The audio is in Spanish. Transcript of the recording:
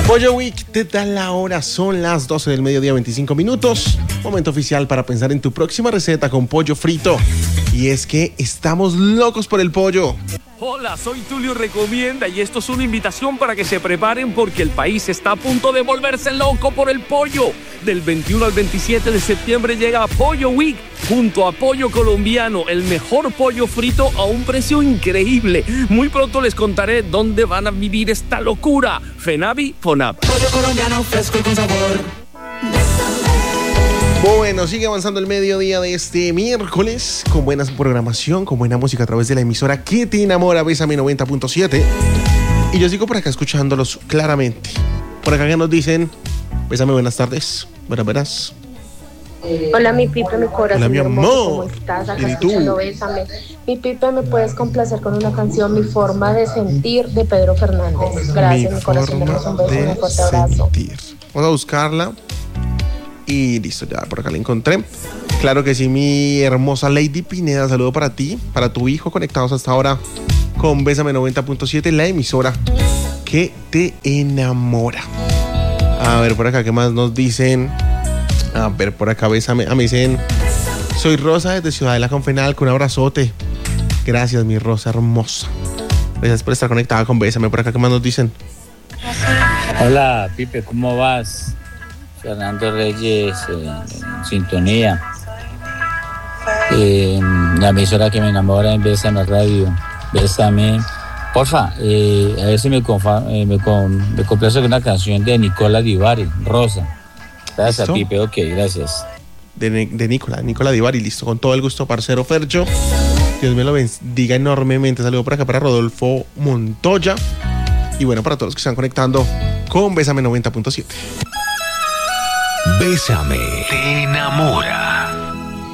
Pollo Week te da la hora, son las 12 del mediodía, 25 minutos. Momento oficial para pensar en tu próxima receta con pollo frito. Y es que estamos locos por el pollo. Hola, soy Tulio Recomienda y esto es una invitación para que se preparen porque el país está a punto de volverse loco por el pollo. Del 21 al 27 de septiembre llega Pollo Week junto a Pollo Colombiano, el mejor pollo frito a un precio increíble. Muy pronto les contaré dónde van a vivir esta locura. Fenavi, Fonab. Pollo colombiano fresco y con sabor. Bueno, sigue avanzando el mediodía de este miércoles con buena programación, con buena música a través de la emisora que te enamora, Bésame 90.7. Y yo sigo por acá escuchándolos claramente. Por acá que nos dicen, Bésame, buenas tardes, buenas. Hola, mi Pipe, mi corazón. Hola, mi hermoso, amor. ¿cómo estás? Acá ¿Y tú? escuchando Bésame. Mi Pipe, ¿me puedes complacer con una canción, Mi Forma de Sentir, de Pedro Fernández? Gracias, mi corazón hermoso, un beso, un fuerte abrazo. Sentir. Vamos a buscarla. Y listo, ya por acá la encontré. Claro que sí, mi hermosa Lady Pineda, saludo para ti, para tu hijo, conectados hasta ahora con Bésame 90.7, la emisora que te enamora. A ver, por acá, ¿qué más nos dicen? A ver, por acá, Bésame. Me dicen, soy Rosa desde Ciudad de la Confenal, con un abrazote. Gracias, mi Rosa hermosa. Gracias por estar conectada con Bésame. Por acá, ¿qué más nos dicen? Hola, Pipe, ¿cómo vas? Fernando Reyes, en sintonía. La emisora que me enamora en Bésame Radio. Bésame. Porfa, a ver si me complace con una canción de Nicola Di Bari, Rosa. Gracias, ¿Listo? Pipe, ok, gracias. De Nicola Di Bari, listo, con todo el gusto, parcero Fercho. Dios me lo bendiga enormemente. Saludo por acá para Rodolfo Montoya. Y bueno, para todos los que están conectando con Bésame 90.7. Bésame, te enamora.